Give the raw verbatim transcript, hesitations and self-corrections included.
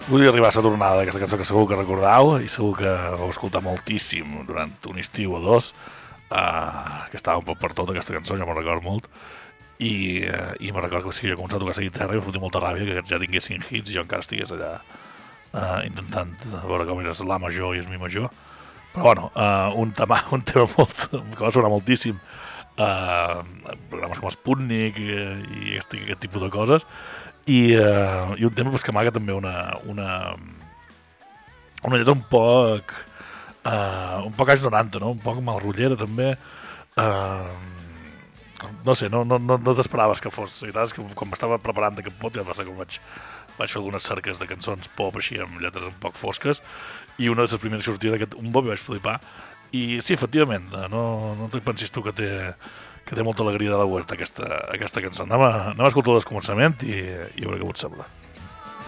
Vull arribar a la tornada d'aquesta cançó que segur que recordau i segur que vau escoltar moltíssim durant un estiu o dos, uh, que estava un poc per tot aquesta cançó, ja me'n recordo molt, i, uh, i me'n recordo que sí, jo he començat a tocar la guitarra i m'ha fotit molta ràbia que ja tinguessin hits i jo encara estigués allà uh, intentant veure com era la major i el mi major. Però bueno, uh, un, tema, un tema molt, que va sonar moltíssim, uh, programes com Sputnik i, i aquest, aquest tipus de coses, i, uh, i un tema pues, que amaga també una una, una lletra un poc uh, un poc anys noranta, no? Un poc malrotllera també, uh, no sé, no, no, no, no t'esperaves que fos, la veritat és que quan m'estava preparant aquest pot ja va ser que vaig, vaig fer algunes cerques de cançons pop així amb lletres un poc fosques i una de les primeres que sortia d'aquest un bop i vaig flipar i sí, efectivament, no, no te pensis tu que té que té molta alegria de la Huerta aquesta, aquesta cançó. Anem a, anem a escoltar el començament i, i a veure què us sembla.